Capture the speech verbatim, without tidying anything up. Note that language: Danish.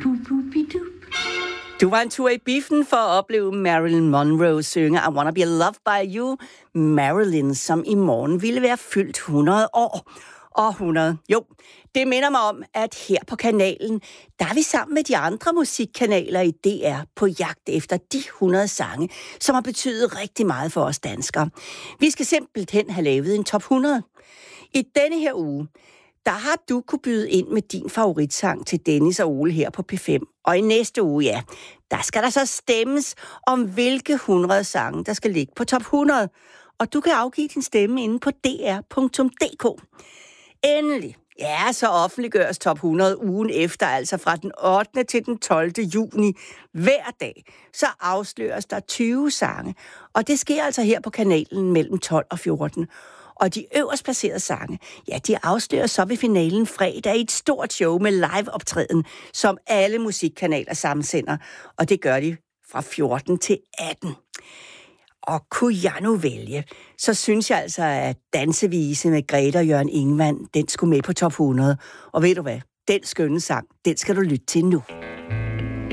Du var en tur i biffen for at opleve Marilyn Monroe synge I Wanna Be Loved By You. Marilyn, som i morgen ville være fyldt hundrede år. Og hundrede. Jo, det minder mig om, at her på kanalen, der er vi sammen med de andre musikkanaler i D R på jagt efter de hundrede sange, som har betydet rigtig meget for os danskere. Vi skal simpelthen have lavet en top hundrede. I denne her uge, der har du kunne byde ind med din favoritsang til Dennis og Ole her på P fem. Og i næste uge, ja, der skal der så stemmes om, hvilke hundrede sange, der skal ligge på top hundrede. Og du kan afgive din stemme inde på d r punktum d k. Endelig, ja, så offentliggøres top hundrede ugen efter, altså fra den ottende til den tolvte juni. Hver dag, så afsløres der tyve sange. Og det sker altså her på kanalen mellem tolv og fjorten. Og de øverst placerede sange, ja, de afslører så ved finalen fredag i et stort show med live-optræden, som alle musikkanaler sammensender. Og det gør de fra fjorten til atten. Og kunne jeg nu vælge, så synes jeg altså, at Dansevise med Grete og Jørgen Ingvand, den skulle med på top hundrede. Og ved du hvad? Den skønne sang, den skal du lytte til nu.